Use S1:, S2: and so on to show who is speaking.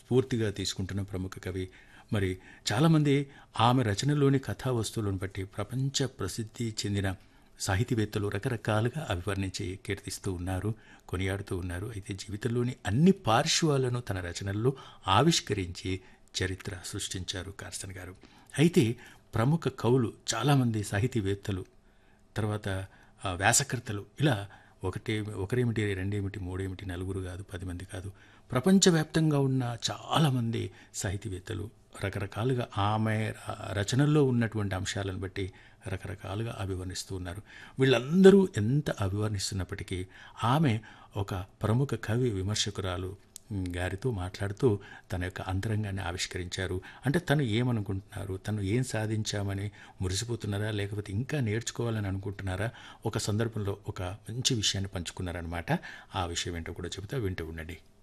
S1: స్ఫూర్తిగా తీసుకుంటున్న ప్రముఖ కవి. మరి చాలామంది ఆమె రచనలోని కథా వస్తువులను బట్టి ప్రపంచ ప్రసిద్ధి చెందిన సాహితీవేత్తలు రకరకాలుగా అభివర్ణించి కీర్తిస్తూ ఉన్నారు, కొనియాడుతూ ఉన్నారు. అయితే జీవితంలోని అన్ని పార్శ్వాలను తన రచనల్లో ఆవిష్కరించి చరిత్ర సృష్టించారు కార్సన్ గారు. అయితే ప్రముఖ కవులు చాలామంది సాహితీవేత్తలు, తర్వాత వ్యాసకర్తలు, ఇలా ఒకరేమిటి, రెండేమిటి, మూడేమిటి, నలుగురు కాదు, 10 మంది కాదు, ప్రపంచవ్యాప్తంగా ఉన్న చాలామంది సాహితీవేత్తలు రకరకాలుగా ఆమె రచనల్లో ఉన్నటువంటి అంశాలను బట్టి రకరకాలుగా అభివర్ణిస్తూ ఉన్నారు. వీళ్ళందరూ ఎంత అభివర్ణిస్తున్నప్పటికీ ఆమె ఒక ప్రముఖ కవి విమర్శకురాలు గారితో మాట్లాడుతూ తన యొక్క అంతరంగాన్ని ఆవిష్కరించారు. అంటే తను ఏమనుకుంటున్నారు, తను ఏం సాధించామని మురిసిపోతున్నారా, లేకపోతే ఇంకా నేర్చుకోవాలని అనుకుంటున్నారా, ఒక సందర్భంలో ఒక మంచి విషయాన్ని పంచుకున్నారనమాట. ఆ విషయం ఏంటో కూడా చెబుతా, వింటూ ఉండండి.